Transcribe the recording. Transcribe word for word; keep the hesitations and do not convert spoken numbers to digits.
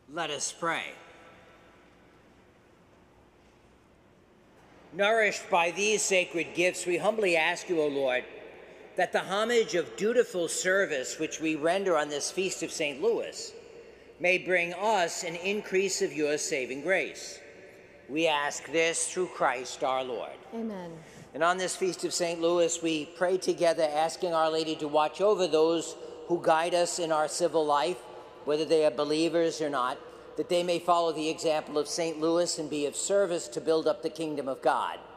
Let us pray. Nourished by these sacred gifts, we humbly ask you, O Lord, that the homage of dutiful service which we render on this feast of Saint Louis may bring us an increase of your saving grace. We ask this through Christ our Lord. Amen. And on this feast of Saint Louis, we pray together, asking Our Lady to watch over those who guide us in our civil life, whether they are believers or not, that they may follow the example of Saint Louis and be of service to build up the kingdom of God.